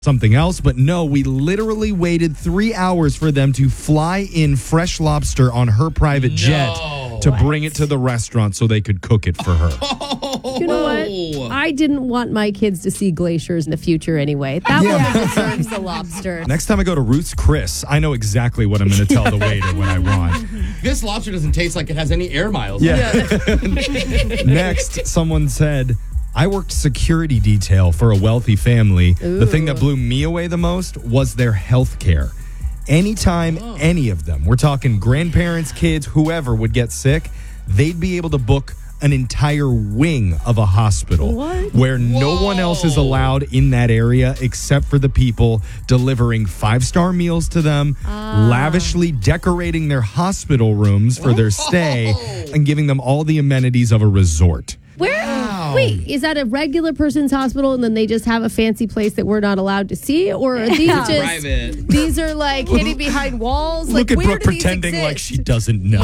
something else, but no, we literally waited 3 hours for them to fly in fresh lobster on her private jet to bring it to the restaurant so they could cook it for her. You know what? I didn't want my kids to see glaciers in the future anyway. That one deserves the lobster. Next time I go to Ruth's Chris, I know exactly what I'm going to tell the waiter what I want. This lobster doesn't taste like it has any air miles. Yeah. Next, someone said, I worked security detail for a wealthy family. Ooh. The thing that blew me away the most was their health care. Anytime any of them, we're talking grandparents, kids, whoever would get sick, they'd be able to book an entire wing of a hospital where no one else is allowed in that area except for the people delivering 5-star meals to them, lavishly decorating their hospital rooms for their stay, and giving them all the amenities of a resort. Wait, is that a regular person's hospital and then they just have a fancy place that we're not allowed to see? Or are these just private? These are like hidden behind walls? Look like, at Brooke pretending like she doesn't know.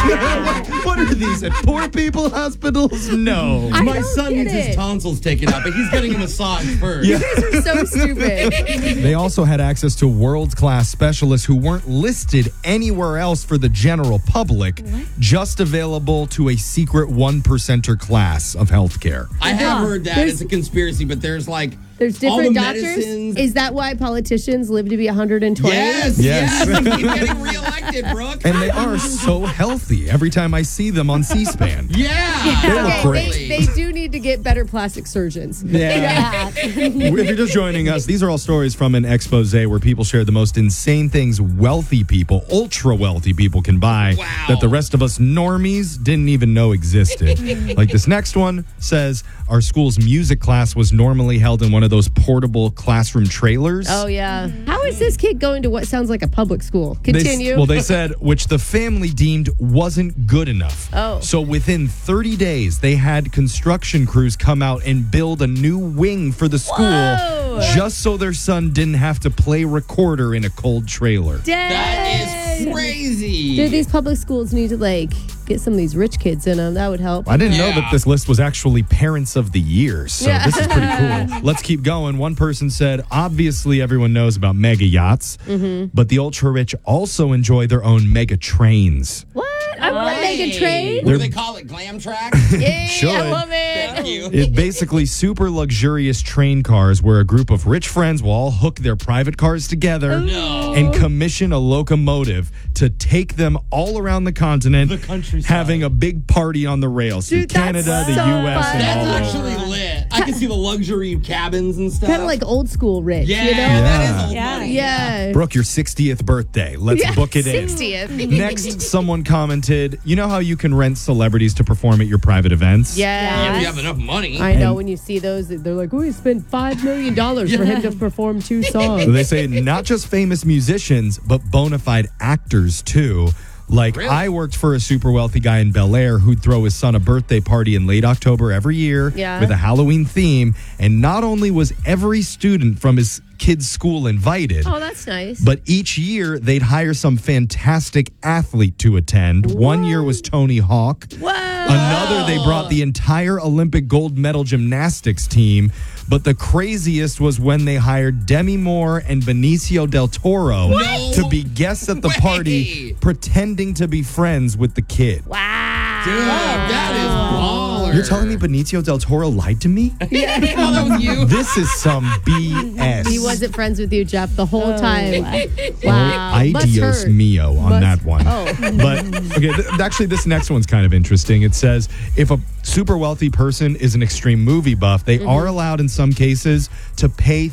Yeah. What are these at poor people hospitals? No. My son needs his tonsils taken out, but he's getting a massage first. You guys are so stupid. They also had access to world-class specialists who weren't listed anywhere else for the general public, just available to a secret 1%er class of healthcare. I have heard that it's a conspiracy, but there's different all the doctors. Medicines. Is that why politicians live to be 120? Yes. They keep getting reelected, Brooke. And they are so healthy every time I see them on C-SPAN. Yeah. They look great. They do need to get better plastic surgeons. Yeah. If you're just joining us, these are all stories from an expose where people share the most insane things wealthy people, ultra wealthy people can buy that the rest of us normies didn't even know existed. Like this next one says, our school's music class was normally held in one of those portable classroom trailers. Oh, yeah. How is this kid going to what sounds like a public school? Continue. They said, which the family deemed wasn't good enough. Oh. So within 30 days, they had construction crews come out and build a new wing for the school just so their son didn't have to play recorder in a cold trailer. That is crazy. Dude, these public schools need to, get some of these rich kids in them. That would help. I didn't know that this list was actually Parents of the Year, so this is pretty cool. Let's keep going. One person said, obviously everyone knows about mega yachts, but the ultra-rich also enjoy their own mega trains. What? I want a mega train. What do they call it? Glam track? Yeah, Should. I love it. Thank you. It's basically super luxurious train cars where a group of rich friends will all hook their private cars together and commission a locomotive to take them all around the continent, the countryside, having a big party on the rails through Canada, the U.S., and all over. That's actually lit. I can see the luxury cabins and stuff. Kind of like old school rich, yeah, you know? that is old money. Yeah. Brooke, your 60th birthday. Let's book it in. 60th. Next, someone commented, you know how you can rent celebrities to perform at your private events? Yeah, if you have enough money. I know, when you see those, they're like, we spent $5 million for him to perform 2 songs. They say not just famous musicians, but bona fide actors, too. Really? I worked for a super wealthy guy in Bel Air who'd throw his son a birthday party in late October every year with a Halloween theme. And not only was every student from his kid's school invited. Oh, that's nice. But each year, they'd hire some fantastic athlete to attend. What? One year was Tony Hawk. Whoa. Another, they brought the entire Olympic gold medal gymnastics team. But the craziest was when they hired Demi Moore and Benicio del Toro to be guests at the party, pretending to be friends with the kid. Wow. Dude, that is baller. You're telling me Benicio del Toro lied to me? Yeah. Oh, that was you. This is some BS. He wasn't friends with you, Jeff, the whole time. Wow. Ay Dios mio on that one. But, okay, actually, this next one's kind of interesting. It says, if a super wealthy person is an extreme movie buff, they are allowed in some cases to pay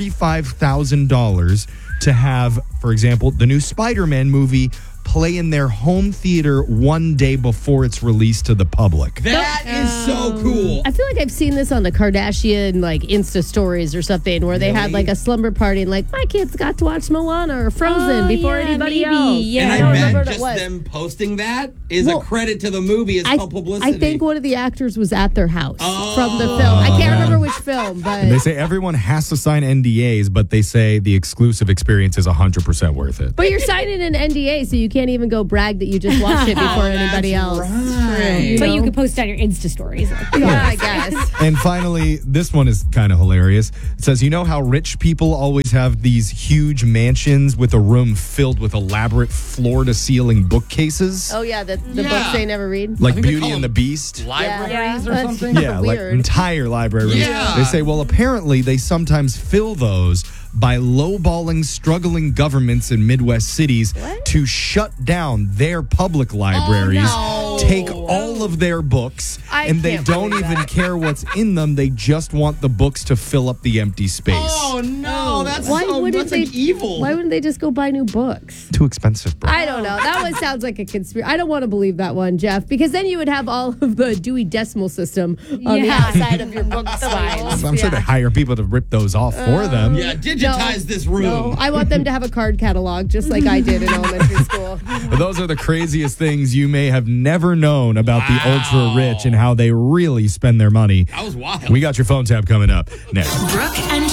$35,000 to have, for example, the new Spider-Man movie play in their home theater one day before it's released to the public. That is so cool. I feel like I've seen this on the Kardashian Insta stories or something where they had a slumber party and my kids got to watch Moana or Frozen before anybody else. Yeah. And I bet just them posting that is a credit to the movie. It's called publicity. I think one of the actors was at their house from the film. I can't remember which film, but and they say everyone has to sign NDAs, but they say the exclusive experience is 100% worth it. But you're signing an NDA, so you can't can't even go brag that you just watched it before anybody else. Right. But you could post on your Insta stories. Yeah, I guess. And finally, this one is kind of hilarious. It says, you know how rich people always have these huge mansions with a room filled with elaborate floor-to-ceiling bookcases? Oh, yeah, the Yeah. books they never read. Like I think they Beauty call and the them Beast? Libraries or That's something? Yeah, like weird. entire libraries. Yeah. They say, well, apparently they sometimes fill those by lowballing struggling governments in Midwest cities to shut down their public libraries, no. take all of their books, I and they can't don't believe even that. care what's in them. They just want the books to fill up the empty space. Oh, no. That's Why so wouldn't that's they? like evil. Why wouldn't they just go buy new books? Too expensive, bro. I don't know. That one sounds like a conspiracy. I don't want to believe that one, Jeff, because then you would have all of the Dewey Decimal System on the outside of your book slides. I'm sure they hire people to rip those off for them. Yeah, digitize this room. No, I want them to have a card catalog just like I did in elementary school. But those are the craziest things you may have never known about the ultra rich and how they really spend their money. That was wild. We got your phone tab coming up next. Brooke and